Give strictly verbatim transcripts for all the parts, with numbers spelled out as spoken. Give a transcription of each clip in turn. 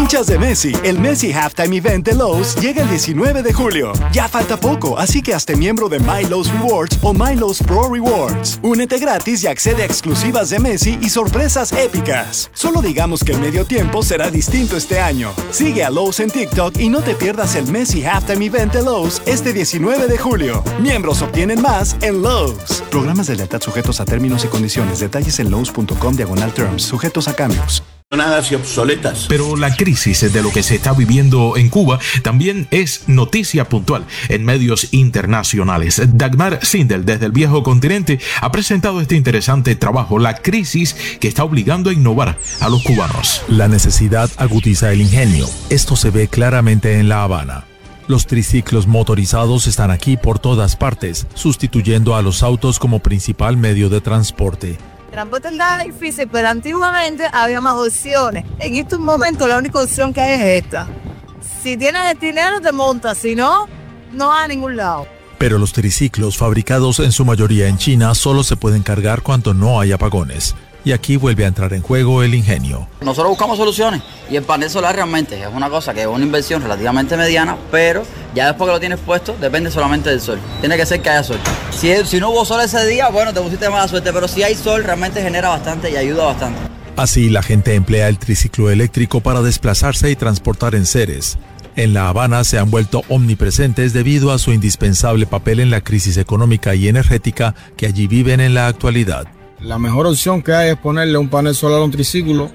Hinchas de Messi, el Messi Halftime Event de Lowe's llega el diecinueve de julio. Ya falta poco, así que hazte miembro de My Lowe's Rewards o My Lowe's Pro Rewards. Únete gratis y accede a exclusivas de Messi y sorpresas épicas. Solo digamos que el medio tiempo será distinto este año. Sigue a Lowe's en TikTok y no te pierdas el Messi Halftime Event de Lowe's este diecinueve de julio. Miembros obtienen más en Lowe's. Programas de lealtad sujetos a términos y condiciones. Detalles en lowes punto com diagonal terms. Sujetos a cambios. Y obsoletas. Pero la crisis de lo que se está viviendo en Cuba también es noticia puntual en medios internacionales. Dagmar Sindel, desde el viejo continente, ha presentado este interesante trabajo, la crisis que está obligando a innovar a los cubanos. La necesidad agudiza el ingenio. Esto se ve claramente en La Habana. Los triciclos motorizados están aquí por todas partes, sustituyendo a los autos como principal medio de transporte. El transporte está difícil, pero antiguamente había más opciones. En estos momentos la única opción que hay es esta. Si tienes el dinero te montas, si no, no va a ningún lado. Pero los triciclos, fabricados en su mayoría en China, solo se pueden cargar cuando no hay apagones. Y aquí vuelve a entrar en juego el ingenio. Nosotros buscamos soluciones y el panel solar realmente es una cosa que es una inversión relativamente mediana, pero ya después que lo tienes puesto depende solamente del sol. Tiene que ser que haya sol. Si, si no hubo sol ese día, bueno, te pusiste mala suerte, pero si hay sol realmente genera bastante y ayuda bastante. Así la gente emplea el triciclo eléctrico para desplazarse y transportar enseres. En La Habana se han vuelto omnipresentes debido a su indispensable papel en la crisis económica y energética que allí viven en la actualidad. La mejor opción que hay es ponerle un panel solar a un triciclo,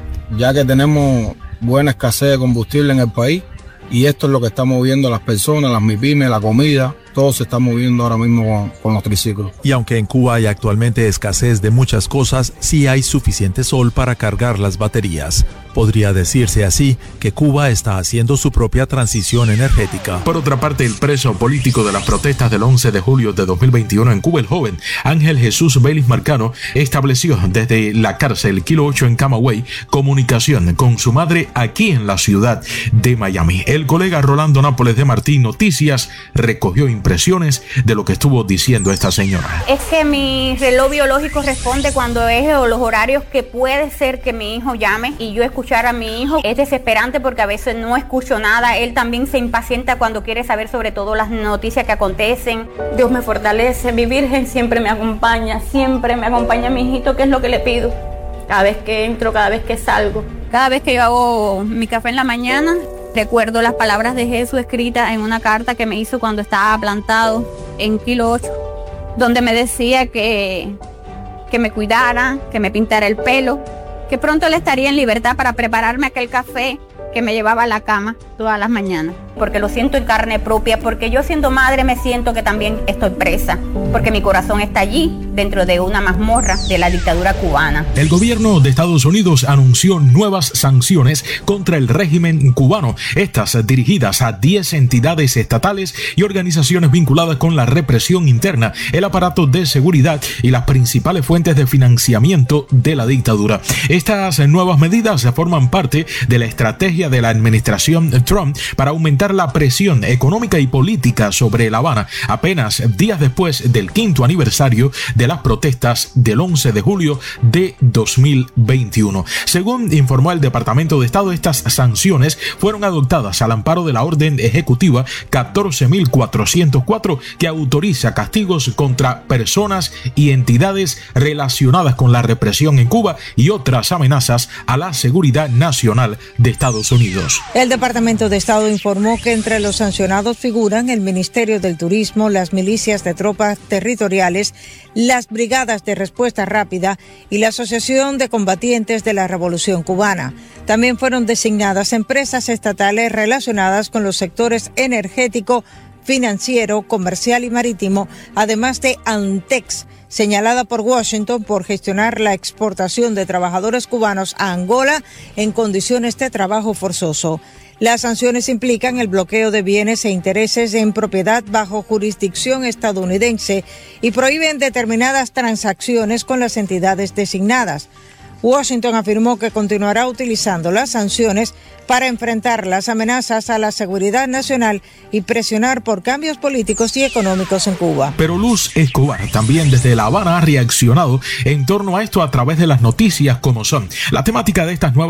ya que tenemos buena escasez de combustible en el país y esto es lo que está moviendo a las personas, las MIPYMES, la comida, todo se está moviendo ahora mismo con, con los triciclos. Y aunque en Cuba hay actualmente escasez de muchas cosas, sí hay suficiente sol para cargar las baterías. Podría decirse así que Cuba está haciendo su propia transición energética. Por otra parte, el preso político de las protestas del once de julio de dos mil veintiuno en Cuba, el joven Ángel Jesús Vélez Marcano, estableció desde la cárcel Kilo ocho en Camagüey comunicación con su madre aquí en la ciudad de Miami. El colega Rolando Nápoles de Martín Noticias recogió impresiones de lo que estuvo diciendo esta señora. Es que mi reloj biológico responde cuando es los horarios que puede ser que mi hijo llame y yo escucho a mi hijo. Es desesperante porque a veces no escucho nada. Él también se impacienta cuando quiere saber sobre todo las noticias que acontecen. Dios me fortalece, mi Virgen siempre me acompaña, siempre me acompaña mi hijito, que es lo que le pido. Cada vez que entro, cada vez que salgo. Cada vez que yo hago mi café en la mañana, recuerdo las palabras de Jesús escritas en una carta que me hizo cuando estaba plantado en Kilo ocho, donde me decía que, que me cuidara, que me pintara el pelo, que pronto él estaría en libertad para prepararme aquel café que me llevaba a la cama todas las mañanas. Porque lo siento en carne propia, porque yo siendo madre me siento que también estoy presa, porque mi corazón está allí, dentro de una mazmorra de la dictadura cubana. El gobierno de Estados Unidos anunció nuevas sanciones contra el régimen cubano, estas dirigidas a diez entidades estatales y organizaciones vinculadas con la represión interna, el aparato de seguridad y las principales fuentes de financiamiento de la dictadura. Estas nuevas medidas forman parte de la estrategia de la administración Trump para aumentar la presión económica y política sobre La Habana, apenas días después del quinto aniversario de las protestas del once de julio de dos mil veintiuno. Según informó el Departamento de Estado, estas sanciones fueron adoptadas al amparo de la Orden Ejecutiva catorce mil cuatrocientos cuatro, que autoriza castigos contra personas y entidades relacionadas con la represión en Cuba y otras amenazas a la seguridad nacional de Estados Unidos. El Departamento de Estado informó que entre los sancionados figuran el Ministerio del Turismo, las milicias de tropas territoriales, las brigadas de respuesta rápida y la Asociación de Combatientes de la Revolución Cubana. También fueron designadas empresas estatales relacionadas con los sectores energético, financiero, comercial y marítimo, además de Antex, señalada por Washington por gestionar la exportación de trabajadores cubanos a Angola en condiciones de trabajo forzoso. Las sanciones implican el bloqueo de bienes e intereses en propiedad bajo jurisdicción estadounidense y prohíben determinadas transacciones con las entidades designadas. Washington afirmó que continuará utilizando las sanciones para enfrentar las amenazas a la seguridad nacional y presionar por cambios políticos y económicos en Cuba. Pero Luz Escobar también desde La Habana ha reaccionado en torno a esto a través de las noticias como son. La temática de estas nuevas